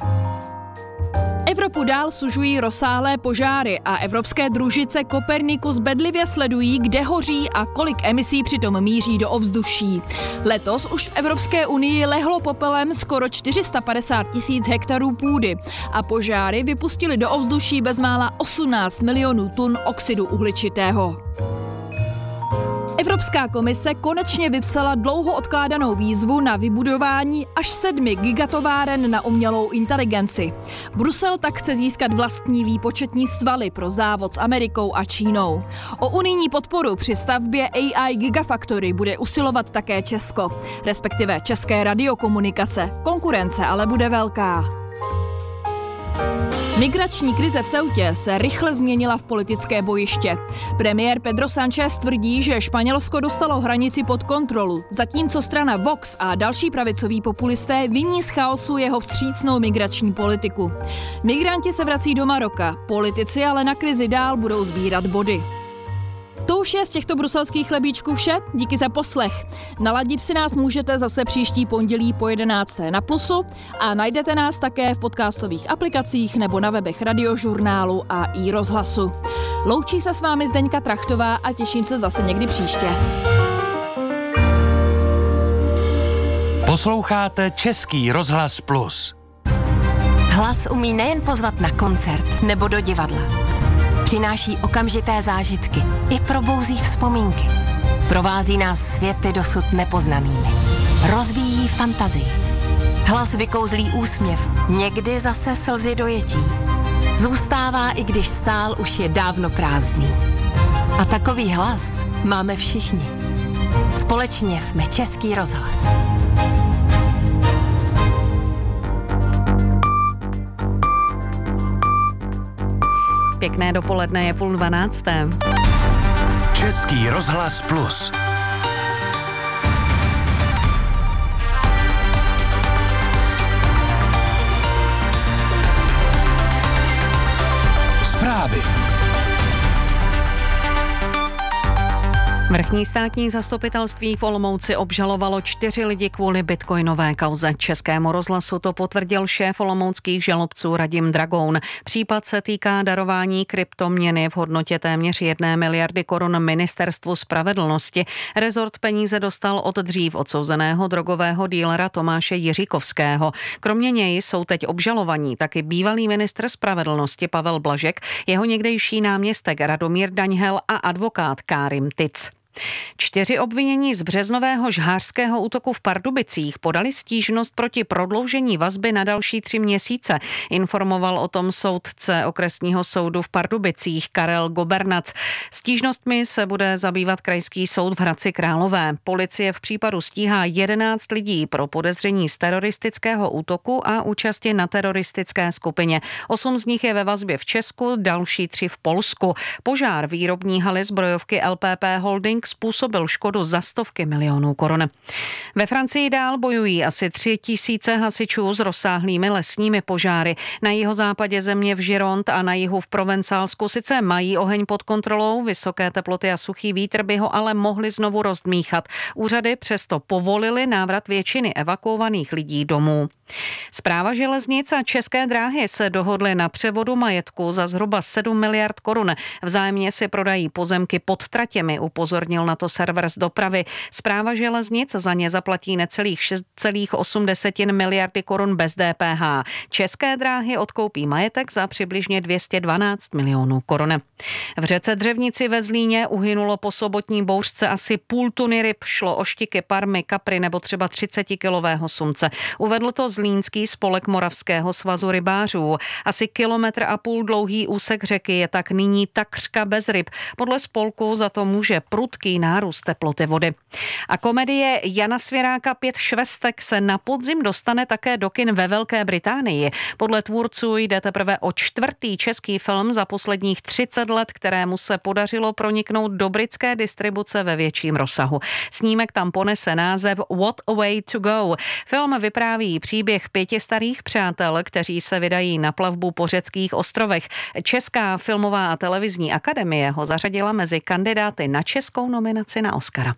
Evropu dál sužují rozsáhlé požáry a evropské družice Copernicus bedlivě sledují, kde hoří a kolik emisí přitom míří do ovzduší. Letos už v Evropské unii lehlo popelem skoro čtyři sta padesát tisíc hektarů půdy a požáry vypustily do ovzduší bezmála osmnáct milionů tun oxidu uhličitého. Evropská komise konečně vypsala dlouho odkládanou výzvu na vybudování až sedmi gigatováren na umělou inteligenci. Brusel tak chce získat vlastní výpočetní svaly pro závod s Amerikou a Čínou. O unijní podporu při stavbě A I Gigafactory bude usilovat také Česko, respektive České radiokomunikace. Konkurence ale bude velká. Migrační krize v Ceutě se rychle změnila v politické bojiště. Premiér Pedro Sánchez tvrdí, že Španělsko dostalo hranici pod kontrolu, zatímco strana Vox a další pravicoví populisté viní z chaosu jeho vstřícnou migrační politiku. Migranti se vrací do Maroka, politici ale na krizi dál budou sbírat body. To už je z těchto bruselských chlebíčků vše, díky za poslech. Naladit si nás můžete zase příští pondělí po jedenácté na Plusu a najdete nás také v podcastových aplikacích nebo na webech Radiožurnálu a i Rozhlasu. Loučí se s vámi Zdeňka Trachtová a těším se zase někdy příště. Posloucháte Český rozhlas Plus. Hlas umí nejen pozvat na koncert nebo do divadla. Přináší okamžité zážitky i probouzí vzpomínky. Provází nás světy dosud nepoznanými. Rozvíjí fantazii. Hlas vykouzlí úsměv, někdy zase slzy dojetí. Zůstává, i když sál už je dávno prázdný. A takový hlas máme všichni. Společně jsme Český rozhlas. Pěkné dopoledne, je půl dvanácté. Český rozhlas plus. Zprávy. Vrchní státní zastupitelství v Olomouci obžalovalo čtyři lidi kvůli bitcoinové kauze. Českému rozhlasu to potvrdil šéf olomouckých žalobců Radim Dragoun. Případ se týká darování kryptoměny v hodnotě téměř jedné miliardy korun Ministerstvu spravedlnosti. Rezort peníze dostal od dřív odsouzeného drogového dílera Tomáše Jiříkovského. Kromě něj jsou teď obžalovaní taky bývalý ministr spravedlnosti Pavel Blažek, jeho někdejší náměstek Radomír Daňhel a advokát Kárim Tic. Čtyři obvinění z březnového žhářského útoku v Pardubicích podali stížnost proti prodloužení vazby na další tři měsíce. Informoval o tom soudce okresního soudu v Pardubicích Karel Gobernac. Stížnostmi se bude zabývat krajský soud v Hradci Králové. Policie v případu stíhá jedenáct lidí pro podezření z teroristického útoku a účasti na teroristické skupině. Osm z nich je ve vazbě v Česku, další tři v Polsku. Požár výrobní haly zbrojovky L P P Holding způsobil škodu za stovky milionů korun. Ve Francii dál bojují asi tři tisíce hasičů s rozsáhlými lesními požáry. Na jihozápadě země v Gironde a na jihu v Provencálsku sice mají oheň pod kontrolou, vysoké teploty a suchý vítr by ho ale mohli znovu rozdmíchat. Úřady přesto povolily návrat většiny evakuovaných lidí domů. Správa železnic a České dráhy se dohodly na převodu majetku za zhruba sedm miliard korun. Vzájemně si prodají pozemky pod tratěmi, upozornil na to server z dopravy. Správa železnic za ně zaplatí necelých šest celá osm miliardy korun bez D P H. České dráhy odkoupí majetek za přibližně dvě stě dvanáct milionů korun. V řece Dřevnici ve Zlíně uhynulo po sobotní bouřce asi půl tuny ryb. Šlo o štiky, parmy, kapry nebo třeba třicetikilového sumce. Uvedl to Zlínský spolek Moravského svazu rybářů. Asi kilometr a půl dlouhý úsek řeky je tak nyní takřka bez ryb. Podle spolku za to může prudký nárůst teploty vody. A komedie Jana Svěráka Pět švestek se na podzim dostane také do kin ve Velké Británii. Podle tvůrců jde teprve o čtvrtý český film za posledních třicet let, kterému se podařilo proniknout do britské distribuce ve větším rozsahu. Snímek tam ponese název What a Way to Go. Film vypráví příběh pěti starých přátel, kteří se vydají na plavbu po řeckých ostrovech. Česká filmová a televizní akademie ho zařadila mezi kandidáty na českou nominaci na Oscara.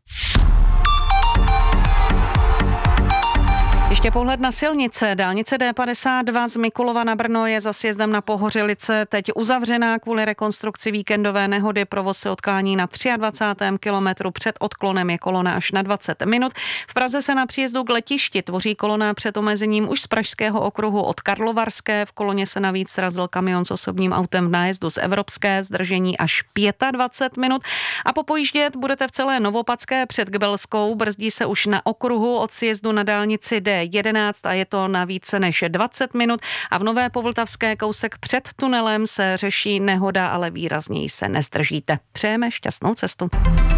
Ještě pohled na silnice. Dálnice D padesát dva z Mikulova na Brno je za sjezdem na Pohořelice teď uzavřená kvůli rekonstrukci víkendové nehody. Provoz se odklání na dvacátém třetím kilometru, před odklonem je kolona až na dvacet minut. V Praze se na příjezdu k letišti tvoří kolona před omezením už z Pražského okruhu od Karlovarské. V koloně se navíc srazil kamion s osobním autem v nájezdu z Evropské, zdržení až dvacet pět minut. A popojíždět budete v celé Novopadské před Gbelskou. Brzdí se už na okruhu od sjezdu na dálnici D jedenáct a je to na více než dvacet minut a v Nové Povltavské kousek před tunelem se řeší nehoda, ale výrazněji se nezdržíte. Přejeme šťastnou cestu.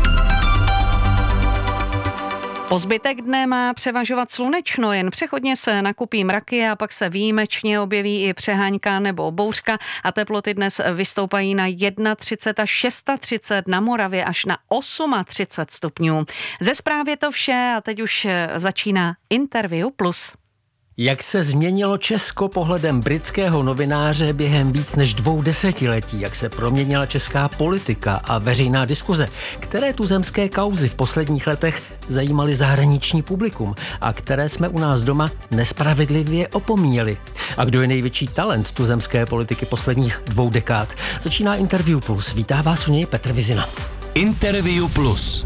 Po zbytek dne má převažovat slunečno, jen přechodně se nakupí mraky a pak se výjimečně objeví i přeháňka nebo bouřka a teploty dnes vystoupají na třicet jedna až třicet šest, na Moravě až na třicet osm stupňů. Ze zprávy je to vše a teď už začíná Interview Plus. Jak se změnilo Česko pohledem britského novináře během víc než dvou desetiletí, jak se proměnila česká politika a veřejná diskuze, které tuzemské kauzy v posledních letech zajímaly zahraniční publikum a které jsme u nás doma nespravedlivě opomíjeli. A kdo je největší talent tuzemské politiky posledních dvou dekád? Začíná Interview Plus. Vítá vás u něj Petr Vizina. Interview Plus.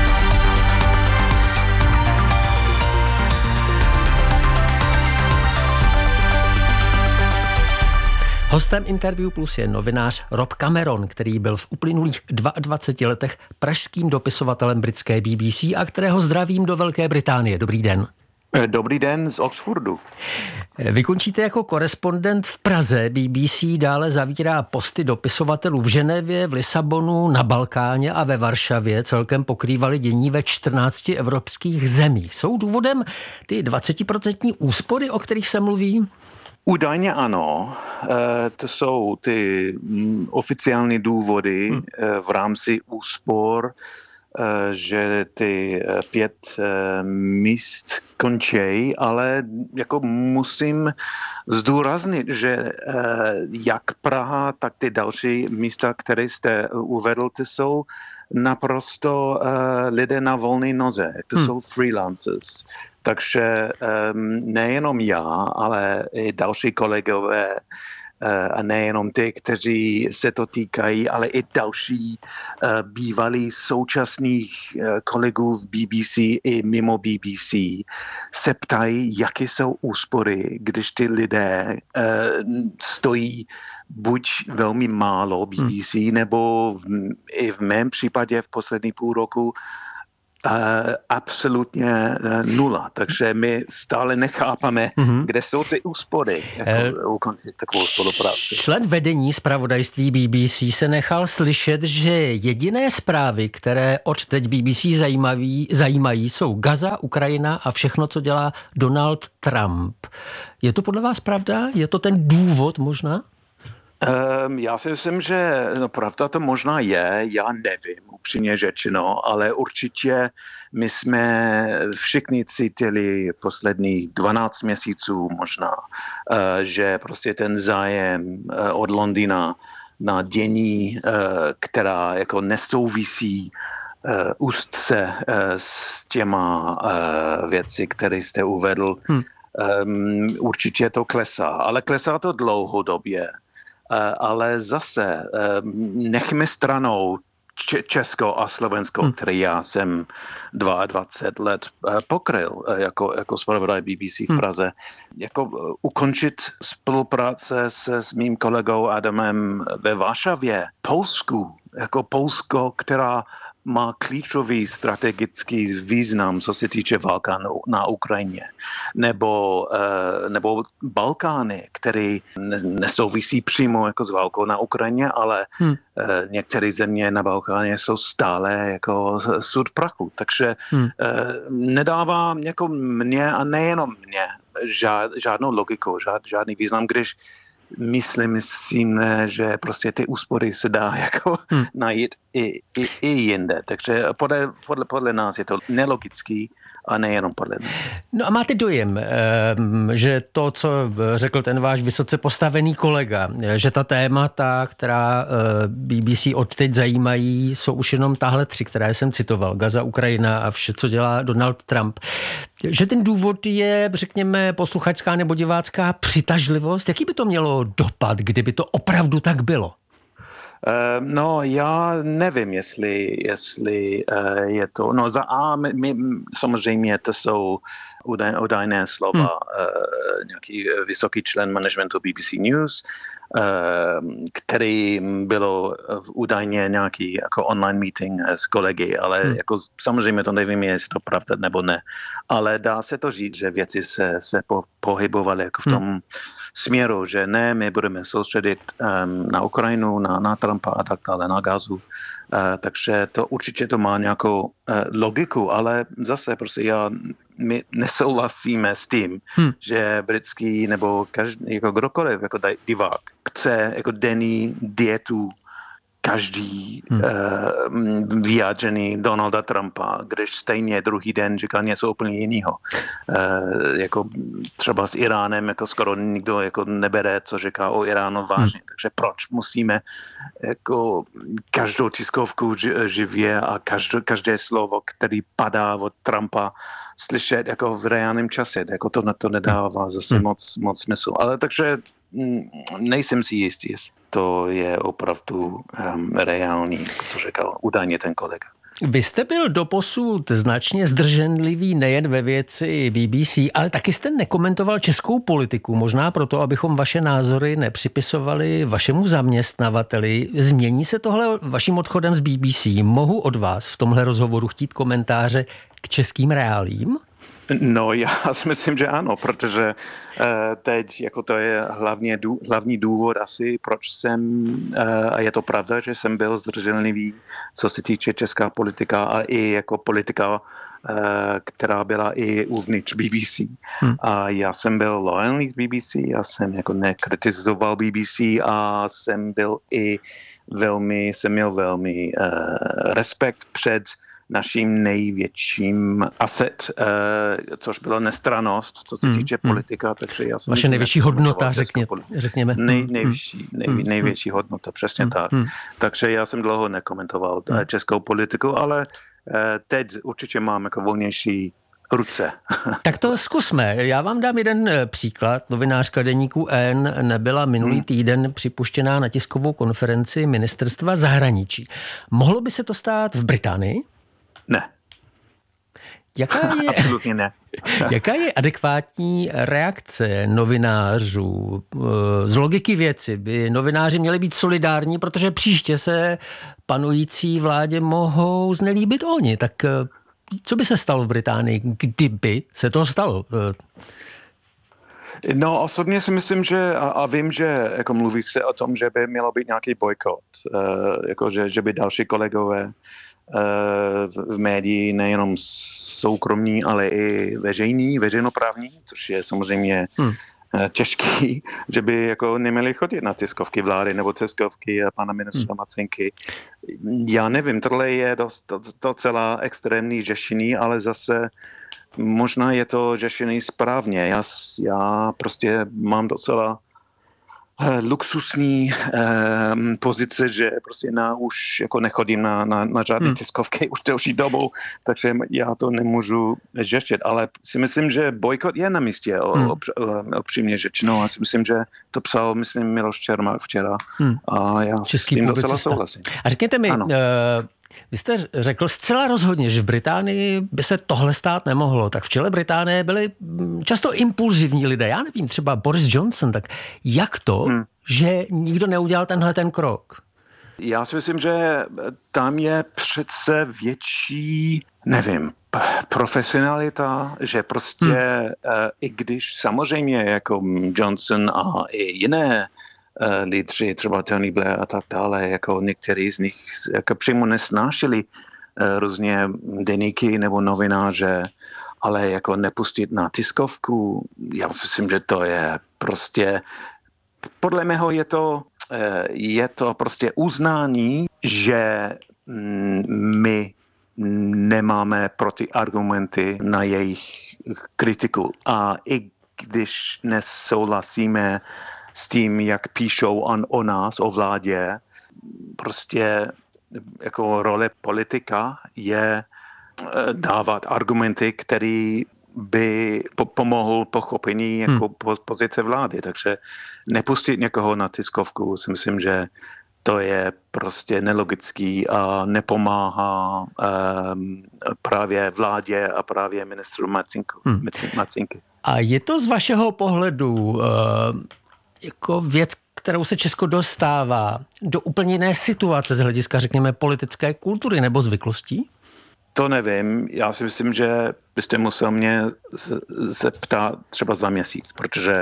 Hostem Interview Plus je novinář Rob Cameron, který byl v uplynulých dvaceti dvou letech pražským dopisovatelem britské B B C a kterého zdravím do Velké Británie. Dobrý den. Dobrý den z Oxfordu. Vy končíte jako korespondent v Praze. B B C dále zavírá posty dopisovatelů v Ženevě, v Lisabonu, na Balkáně a ve Varšavě. Celkem pokrývali dění ve čtrnácti evropských zemích. Jsou důvodem ty dvacetiprocentní úspory, o kterých se mluví? Údajně ano. To jsou ty oficiální důvody hmm. v rámci úspor, že ty pět míst končí, ale jako musím zdůraznit, že jak Praha, tak ty další místa, které jste uvedl, ty jsou naprosto lidé na volné noze. To hmm. jsou freelancers. Takže nejenom já, ale i další kolegové, a nejenom ty, kteří se to týkají, ale i další uh, bývalí současných uh, kolegů v B B C i mimo B B C se ptají, jaké jsou úspory, když ty lidé uh, stojí buď velmi málo B B C, hmm. nebo v, i v mém případě v poslední půl roku Uh, absolutně uh, nula. Takže my stále nechápeme, mm-hmm. kde jsou ty úspory jako, uh, ukončit takovou spolupráci. Člen vedení zpravodajství B B C se nechal slyšet, že jediné zprávy, které od teď B B C zajímaví, zajímají, jsou Gaza, Ukrajina a všechno, co dělá Donald Trump. Je to podle vás pravda? Je to ten důvod možná? Um, já si myslím, že no, pravda to možná je, já nevím, upřímně řečeno, ale určitě my jsme všichni cítili posledních dvanáct měsíců možná, uh, že prostě ten zájem uh, od Londýna na dění, uh, která jako nesouvisí uh, úzce uh, s těma uh, věci, které jste uvedl, hmm. um, určitě to klesá, ale klesá to dlouhodobě. Ale zase nechme stranou Česko a Slovensko, hmm. které já jsem dvacet dva let pokryl jako, jako zpravodaj B B C v Praze. Hmm. Jako ukončit spolupráce se s mým kolegou Adamem ve Varšavě, Polsku, jako Polsko, která má klíčový strategický význam, co se týče Balkánu na Ukrajině, nebo, uh, nebo Balkány, který nesouvisí přímo jako s válkou na Ukrajině, ale hmm. uh, některé země na Balkáně jsou stále jako sud prachu. Takže hmm. uh, nedává jako mě a nejenom mě žád, žádnou logiku, žád, žádný význam, když myslím si, že prostě ty úspory se dá jako hmm. najít i, i, i jinde. Takže podle, podle, podle nás je to nelogický a nejenom podle nás. No a máte dojem, že to, co řekl ten váš vysoce postavený kolega, že ta témata, která B B C odteď zajímají, jsou už jenom tahle tři, které jsem citoval, Gaza, Ukrajina a vše, co dělá Donald Trump, že ten důvod je, řekněme, posluchačská nebo divácká přitažlivost. Jaký by to mělo dopad, kdyby to opravdu tak bylo? No, já nevím, jestli, jestli je to... No, za A, my, my, samozřejmě to jsou údaj, údajné slova hmm. nějaký vysoký člen managementu B B C News, který bylo údajně nějaký jako online meeting s kolegy, ale hmm. jako samozřejmě to nevím, jestli to pravda nebo ne. Ale dá se to říct, že věci se, se po, pohybovaly jako v tom hmm. směru, že ne, my budeme soustředit um, na Ukrajinu, na, na Trumpa a tak dále, na Gazu. Uh, takže to určitě to má nějakou uh, logiku, ale zase prostě já, my nesouhlasíme s tím, hmm. že britský nebo každý, jako kdokoliv, jako divák, chce jako denní dietu každý hmm. uh, vyjádřený Donalda Trumpa, když stejně druhý den říká něco úplně jiného. Uh, jako třeba s Iránem, jako skoro nikdo jako nebere, co říká o Iránu vážně. Hmm. Takže proč musíme jako každou tiskovku živě a každé, každé slovo, který padá od Trumpa, slyšet jako v reálném čase. Jako to, to nedává zase hmm. moc, moc smysl. Ale takže nejsem si jistý, jestli to je opravdu um, reálný, co říkal údajně ten kolega. Vy jste byl doposud značně zdrženlivý nejen ve věci B B C, ale taky jste nekomentoval českou politiku, možná proto, abychom vaše názory nepřipisovali vašemu zaměstnavateli. Změní se tohle vaším odchodem z B B C? Mohu od vás v tomhle rozhovoru chtít komentáře k českým reálím? No, já si myslím, že ano, protože uh, teď jako to je hlavně dů, hlavní důvod asi, proč jsem, uh, a je to pravda, že jsem byl zdrženlivý, co se týče česká politika a i jako politika, uh, která byla i uvnitř B B C. Hmm. A já jsem byl loajální z B B C, já jsem jako nekritizoval B B C a jsem byl i velmi, jsem měl velmi uh, respekt před naším největším asset, uh, což byla nestrannost, co se týče hmm, politika. Takže já jsem Vaše největší hodnota, řekně, řekněme. Nej, největší, nej, hmm, největší hodnota, přesně hmm, tak. Hmm. Takže já jsem dlouho nekomentoval hmm. českou politiku, ale uh, teď určitě mám jako volnější ruce. Tak to zkusme. Já vám dám jeden příklad. Novinářka deníku N nebyla minulý hmm. týden připuštěná na tiskovou konferenci ministerstva zahraničí. Mohlo by se to stát v Británii? Ne. Jaká je, Absolutně ne. Jaká je adekvátní reakce novinářů? Z logiky věci by novináři měli být solidární, protože příště se panující vládě mohou znelíbit oni. Tak co by se stalo v Británii, kdyby se to stalo? No, osobně si myslím, že a, a vím, že jako mluví se o tom, že by mělo být nějaký bojkot, uh, jako že, že by další kolegové uh, v, v médii nejenom soukromní, ale i veřejní, veřejnoprávní, což je samozřejmě hmm. těžký, že by jako neměli chodit na tiskovky vlády nebo tiskovky pana ministra hmm. Macinky. Já nevím, tohle je dost, docela extrémní řešení, ale zase možná je to řešení správně. Já, já prostě mám docela luxusní eh, pozice, že prostě na, už jako nechodím na, na, na žádné hmm. tiskovky už delší dobu, takže já to nemůžu řešit, ale si myslím, že bojkot je na místě, hmm. opřímně řečeno. Já si myslím, že to psal, myslím, Miloš Čermák včera hmm. a já Český s tím publicista. docela souhlasím. A řekněte mi, uh, vy jste řekl zcela rozhodně, že v Británii by se tohle stát nemohlo. Tak v čele Británie byli často impulzivní lidé. Já nevím, třeba Boris Johnson. Tak jak to, hmm. že nikdo neudělal tenhle ten krok? Já si myslím, že tam je přece větší, nevím, profesionalita, že prostě hmm. i když samozřejmě jako Johnson a i jiné Uh, lídři, třeba Tony Blair a tak dále, jako některý z nich jako přímo nesnášeli uh, různě deníky nebo novináře, ale jako nepustit na tiskovku, já si myslím, že to je prostě, podle mého je to, uh, je to prostě uznání, že mm, my nemáme protiargumenty na jejich kritiku a i když nesouhlasíme s tím, jak píšou on, o nás, o vládě, prostě jako role politika je dávat argumenty, který by po- pomohl pochopení jako hmm. pozice vlády. Takže nepustit někoho na tiskovku, si myslím, že to je prostě nelogický a nepomáhá um, právě vládě a právě ministru Macinku, hmm. Macinky. A je to z vašeho pohledu uh... jako věc, kterou se Česko dostává do úplně jiné situace z hlediska, řekněme, politické kultury nebo zvyklostí? To nevím. Já si myslím, že byste musel mě se ptát třeba za měsíc, protože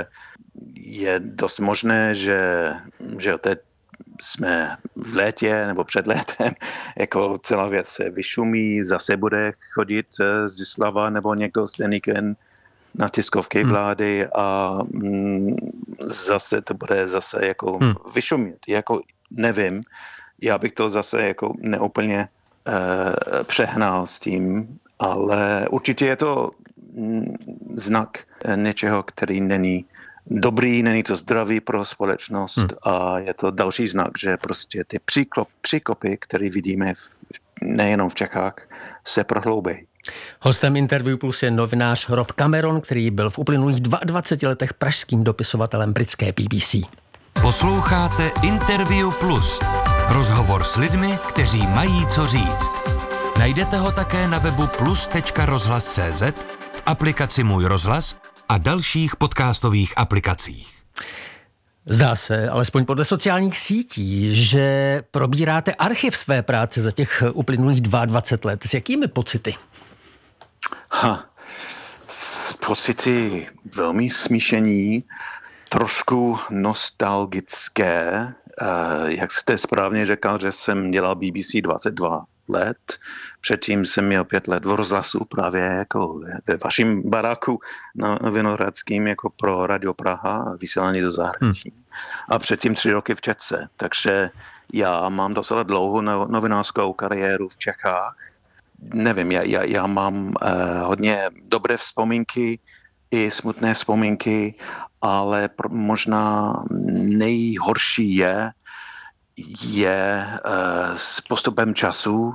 je dost možné, že, že teď jsme v létě nebo před létem, jako celá věc se vyšumí, zase bude chodit Zdislava nebo někdo z deníkem na tiskovky vlády a mm, zase to bude zase jako hmm. vyšumět. Jako nevím, já bych to zase jako neúplně uh, přehnal s tím, ale určitě je to mm, znak něčeho, který není dobrý, není to zdravý pro společnost hmm. a je to další znak, že prostě ty příklop, příkopy, které vidíme v, nejenom v Čechách, se prohloubí. Hostem Interview Plus je novinář Rob Cameron, který byl v uplynulých dvaceti dvou letech pražským dopisovatelem britské B B C. Posloucháte Interview Plus. Rozhovor s lidmi, kteří mají co říct. Najdete ho také na webu plus tečka rozhlas tečka cé zet, v aplikaci Můj rozhlas a dalších podcastových aplikacích. Zdá se, alespoň podle sociálních sítí, že probíráte archiv své práce za těch uplynulých dvacet dva let. S jakými pocity? Ha. pocity velmi smíšení, trošku nostalgické. Jak jste správně řekl, že jsem dělal B B C dvacet dva let. Předtím jsem měl pět let v rozhlasu právě jako ve vaším baráku na Vinohradským jako pro Radio Praha, vysílání do zahraničí. Hmm. A předtím tři roky v Četce. Takže já mám docela dlouhou novinářskou kariéru v Čechách. Nevím, já, já, já mám eh, hodně dobré vzpomínky i smutné vzpomínky, ale pro, možná nejhorší je, je uh, s postupem času uh,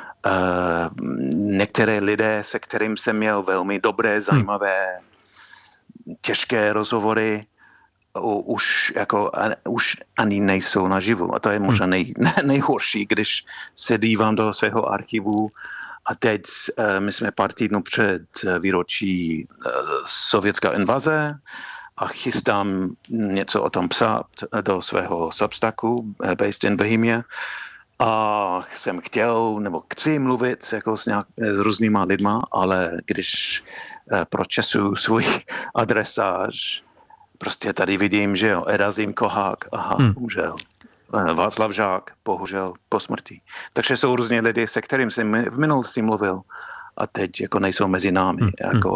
některé lidé, se kterým jsem měl velmi dobré, zajímavé, hmm. těžké rozhovory, uh, už, jako, uh, už ani nejsou naživu. A to je možná nej, nejhorší, když se dívám do svého archivu. A teď uh, my jsme pár týdnů před výročí uh, sovětské invaze a chystám něco o tom psát do svého Substacku, based in Bohemia. A jsem chtěl, nebo chci mluvit jako s, nějak, s různýma lidma, ale když uh, pročesuju svůj adresář, prostě tady vidím, že jo, Erazim Kohák, aha, hmm. umřel. Václav Žák, bohužel po smrti. Takže jsou různě lidi, se kterým jsem v minulosti mluvil a teď jako nejsou mezi námi. Hmm. Jako,